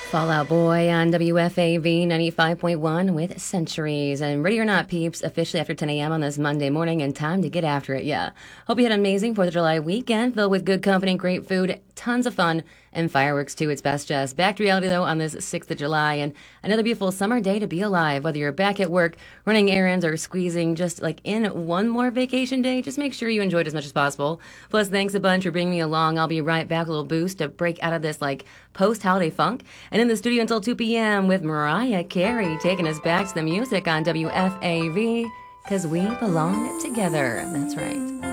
Fallout Boy on WFAV 95.1 with Centuries. And ready or not, peeps, officially after 10 a.m. on this Monday morning and time to get after it, yeah. Hope you had an amazing 4th of July weekend filled with good company, great food, tons of fun, and fireworks too. It's best just. Back to reality, though, on this 6th of July and another beautiful summer day to be alive. Whether you're back at work, running errands, or squeezing just like in one more vacation day, just make sure you enjoy it as much as possible. Plus, thanks a bunch for bringing me along. I'll be right back with a little boost to break out of this like post-holiday funk. And in the studio until 2 p.m. with Mariah Carey taking us back to the music on WFAV, because we belong together. That's right.